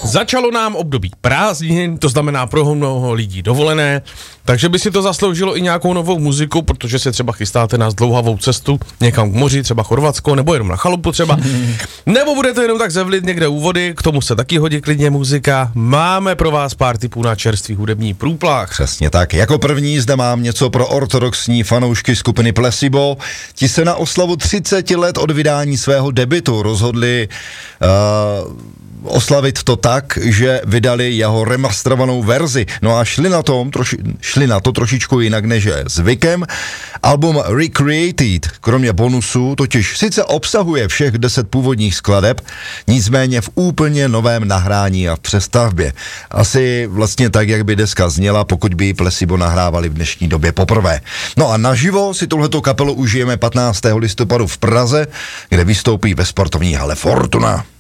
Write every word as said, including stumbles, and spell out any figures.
Začalo nám období prázdnin, to znamená pro mnoho lidí dovolené, takže by si to zasloužilo i nějakou novou muziku, protože se třeba chystáte na zdlouhavou cestu někam k moři, třeba Chorvatsko, nebo jenom na chalupu třeba, nebo budete jenom tak zevlit někde u vody, k tomu se taky hodí klidně muzika. Máme pro vás pár tipů na čerstvý hudební průplach. Přesně tak. Jako první zde mám něco pro ortodoxní fanoušky skupiny Placebo. Ti se na oslavu třicet let od vydání svého debutu rozhodli uh, oslavit to tak, že vydali jeho remasterovanou verzi. No a šli na, tom, troši, šli na to trošičku jinak než je zvykem. Album Recreated, kromě bonusů, totiž sice obsahuje všech deset původních skladeb, nicméně v úplně novém nahrání a v přestavbě. Asi vlastně tak, jak by deska zněla, pokud by ji Placebo nahrávali v dnešní době poprvé. No a naživo si tuhleto kapelu užijeme patnáctého listopadu v Praze, kde vystoupí ve sportovní hale Fortuna.